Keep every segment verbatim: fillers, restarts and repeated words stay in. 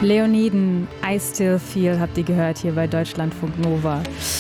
Leoniden, I Still Feel, habt ihr gehört hier bei Deutschlandfunk Nova.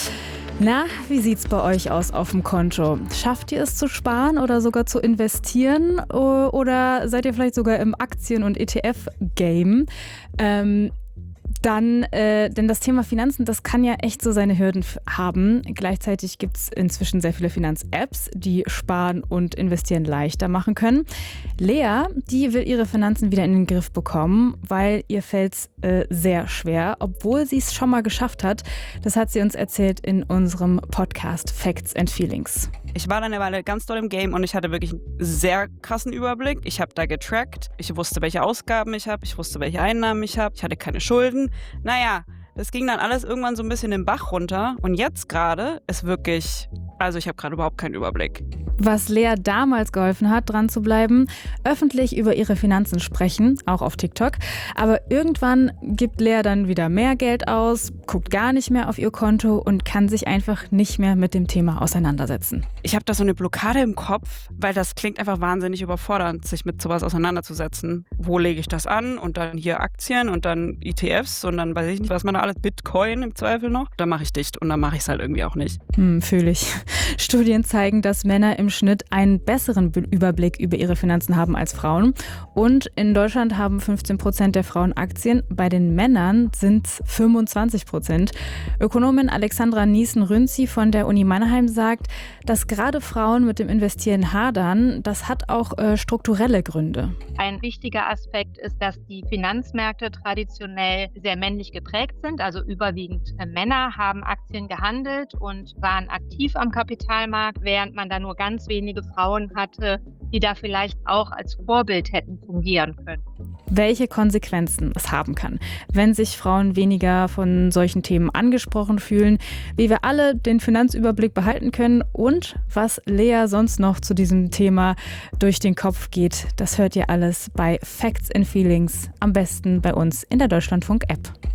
Na, wie sieht's bei euch aus auf dem Konto? Schafft ihr es zu sparen oder sogar zu investieren? Oder seid ihr vielleicht sogar im Aktien- und E T F-Game? Ähm, Dann, äh, denn das Thema Finanzen, das kann ja echt so seine Hürden f- haben. Gleichzeitig gibt es inzwischen sehr viele Finanz-Apps, die Sparen und Investieren leichter machen können. Lea, die will ihre Finanzen wieder in den Griff bekommen, weil ihr fällt es äh, sehr schwer, obwohl sie es schon mal geschafft hat. Das hat sie uns erzählt in unserem Podcast Facts and Feelings. Ich war dann eine Weile ganz doll im Game und ich hatte wirklich einen sehr krassen Überblick. Ich habe da getrackt, ich wusste, welche Ausgaben ich habe, ich wusste, welche Einnahmen ich habe, ich hatte keine Schulden. Naja, das ging dann alles irgendwann so ein bisschen den Bach runter und jetzt gerade ist wirklich, also ich habe gerade überhaupt keinen Überblick. Was Lea damals geholfen hat, dran zu bleiben, öffentlich über ihre Finanzen sprechen, auch auf TikTok. Aber irgendwann gibt Lea dann wieder mehr Geld aus, guckt gar nicht mehr auf ihr Konto und kann sich einfach nicht mehr mit dem Thema auseinandersetzen. Ich habe da so eine Blockade im Kopf, weil das klingt einfach wahnsinnig überfordernd, sich mit sowas auseinanderzusetzen. Wo lege ich das an? Und dann hier Aktien und dann E T Fs und dann weiß ich nicht, was man da alles, Bitcoin im Zweifel noch. Dann mache ich dicht und dann mache ich es halt irgendwie auch nicht. Hm, fühle ich. Studien zeigen, dass Männer im Schnitt einen besseren Be- Überblick über ihre Finanzen haben als Frauen. Und in Deutschland haben fünfzehn Prozent der Frauen Aktien. Bei den Männern sind es fünfundzwanzig Prozent. Ökonomin Alexandra Niesen-Rünzi von der Uni Mannheim sagt, dass gerade Frauen mit dem Investieren hadern. Das hat auch äh, strukturelle Gründe. Ein wichtiger Aspekt ist, dass die Finanzmärkte traditionell sehr männlich geprägt sind. Also überwiegend äh, Männer haben Aktien gehandelt und waren aktiv am Kapitalmarkt, während man da nur ganz wenige Frauen hatte, die da vielleicht auch als Vorbild hätten fungieren können. Welche Konsequenzen es haben kann, wenn sich Frauen weniger von solchen Themen angesprochen fühlen, wie wir alle den Finanzüberblick behalten können und was Lea sonst noch zu diesem Thema durch den Kopf geht, das hört ihr alles bei Facts and Feelings, am besten bei uns in der Deutschlandfunk-App.